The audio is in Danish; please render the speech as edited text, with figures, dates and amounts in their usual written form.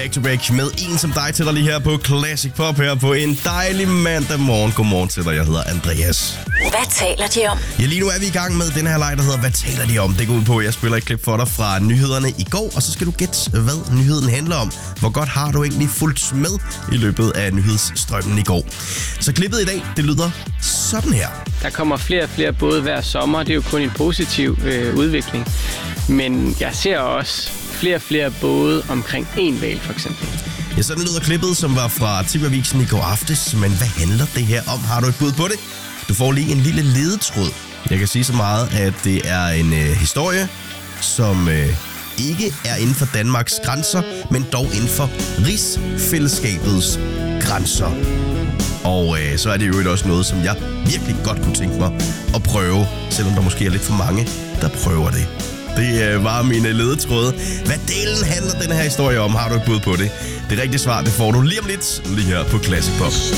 back to back med en som dig til dig lige her på Classic Pop her på en dejlig mandag morgen. Godmorgen til dig, jeg hedder Andreas. Hvad taler de om? Ja, lige nu er vi i gang med den her leg, der hedder Hvad taler de om? Det går ud på, at jeg spiller et klip for dig fra nyhederne i går, og så skal du gætte, hvad nyheden handler om. Hvor godt har du egentlig fulgt med i løbet af nyhedsstrømmen i går? Så klippet i dag, det lyder sådan her. Der kommer flere og flere både hver sommer. Det er jo kun en positiv udvikling. Men jeg ser også flere og flere både omkring en hval, for eksempel. Ja, sådan lyder klippet, som var fra TV-avisen i går aftes. Men hvad handler det her om? Har du et bud på det? Du får lige en lille ledetråd. Jeg kan sige så meget, at det er en historie, som ikke er inden for Danmarks grænser, men dog inden for rigsfællesskabets grænser. Og så er det jo også noget, som jeg virkelig godt kunne tænke mig at prøve, selvom der måske er lidt for mange, der prøver det. Det var mine ledetråde. Hvad delen handler den her historie om? Har du et bud på det? Det rigtige svar, det får du lige om lidt, lige her på Classic Pop.